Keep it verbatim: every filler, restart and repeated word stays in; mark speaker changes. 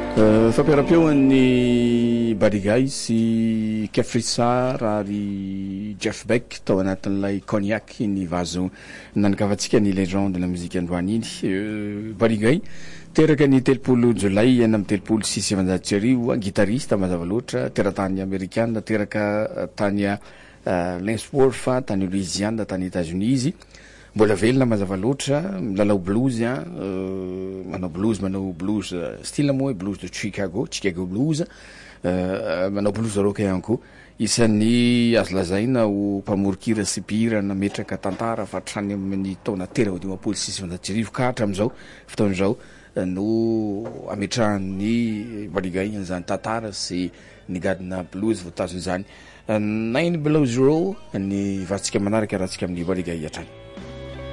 Speaker 1: fampiara-peon'ny Barigay sy Kefritsar ary Jeff Beck tao anatin'ilay cognac ny vazo nanakavantsika ny légende de la musique androany iny. Barigay teraka ny telopolo jolay enina amby telopolo sy sivanjato sy arivo, guitariste mazava loatra, teratany américaine, teraka tany Lensworth tany Louisiane tany États-Unis izy. Mbola velona mazava loatra, milalao blues a, manao blues, manao blues style moa blues de Chicago, Chicago blues, manao blues rock ihany koa. Isan'ny azo lazaina ho mpamorokira sy mpihira nametraka tantara fa hatrany amin'ny taona telo dimampolo sy sivanjato sy arivo ka hatramin'izao fotoan'izao no ametrahan'ny Barigay an'izany tantara sy ny gadina blues voatazony izany. Nine below zero ny vatsika manaraka rahantsika amin'ny Barigay hatrany.